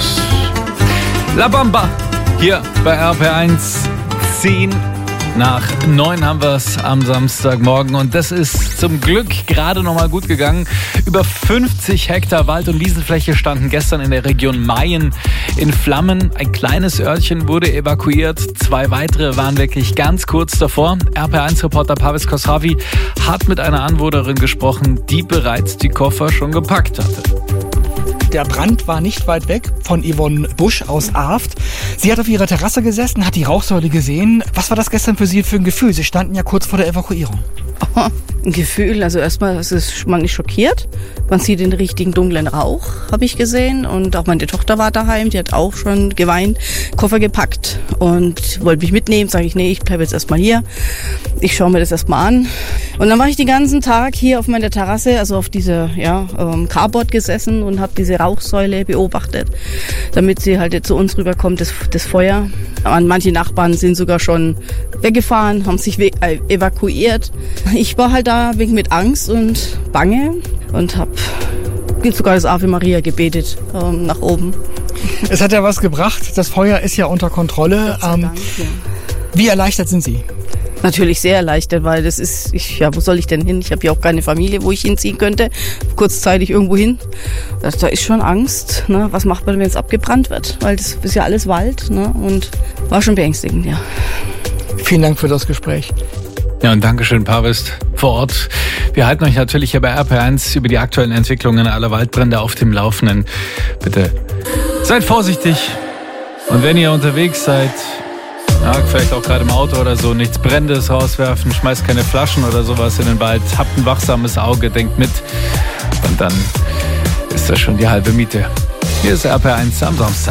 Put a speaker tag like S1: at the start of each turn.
S1: los. La Bamba hier bei RPR1. 10:09 haben wir es am Samstagmorgen und das ist zum Glück gerade noch mal gut gegangen. Über 50 Hektar Wald- und Wiesenfläche standen gestern in der Region Mayen in Flammen. Ein kleines Örtchen wurde evakuiert, 2 weitere waren wirklich ganz kurz davor. RPR1-Reporter Pavis Khosravi hat mit einer Anwohnerin gesprochen, die bereits die Koffer schon gepackt hatte.
S2: Der Brand war nicht weit weg von Yvonne Busch aus Arft. Sie hat auf ihrer Terrasse gesessen, hat die Rauchsäule gesehen. Was war das gestern für Sie für ein Gefühl? Sie standen ja kurz vor der Evakuierung.
S3: Oh, ein Gefühl, also erstmal ist man nicht schockiert. Man sieht den richtigen dunklen Rauch, habe ich gesehen. Und auch meine Tochter war daheim, die hat auch schon geweint, Koffer gepackt und wollte mich mitnehmen. Sage ich, nee, ich bleibe jetzt erstmal hier. Ich schaue mir das erstmal an. Und dann war ich den ganzen Tag hier auf meiner Terrasse, also auf dieser Carport gesessen und habe diese Rauchsäule beobachtet, damit sie halt zu uns rüberkommt, das Feuer. Und manche Nachbarn sind sogar schon weggefahren, haben sich evakuiert. Ich war halt da wegen mit Angst und Bange und habe sogar das Ave Maria gebetet nach oben.
S2: Es hat ja was gebracht, das Feuer ist ja unter Kontrolle.
S3: Gott sei Dank, ja.
S2: Wie erleichtert sind Sie?
S3: Natürlich sehr erleichtert, weil das ist, wo soll ich denn hin? Ich habe ja auch keine Familie, wo ich hinziehen könnte, kurzzeitig irgendwo hin. Da ist schon Angst, ne? Was macht man, wenn es abgebrannt wird? Weil das ist ja alles Wald, ne? Und war schon beängstigend, ja.
S2: Vielen Dank für das Gespräch.
S1: Ja, und Dankeschön, Pavis, vor Ort. Wir halten euch natürlich hier bei RPR1 über die aktuellen Entwicklungen aller Waldbrände auf dem Laufenden. Bitte seid vorsichtig. Und wenn ihr unterwegs seid, vielleicht auch gerade im Auto oder so, nichts Brennendes rauswerfen, schmeißt keine Flaschen oder sowas in den Wald, habt ein wachsames Auge, denkt mit und dann ist das schon die halbe Miete. Hier ist RPR1 am Samstag.